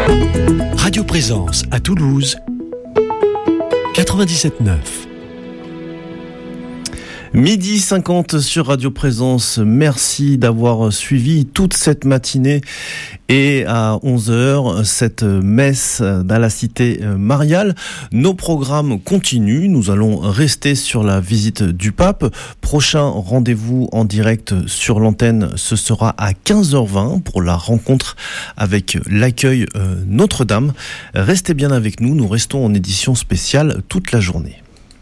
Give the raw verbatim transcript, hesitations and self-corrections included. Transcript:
Radio Présence à Toulouse, quatre-vingt-dix-sept neuf. Midi cinquante sur Radio Présence. Merci d'avoir suivi toute cette matinée. Et à onze heures, cette messe dans la cité mariale. Nos programmes continuent. Nous allons rester sur la visite du pape. Prochain rendez-vous en direct sur l'antenne, ce sera à quinze heures vingt pour la rencontre avec l'accueil Notre-Dame. Restez bien avec nous. Nous restons en édition spéciale toute la journée.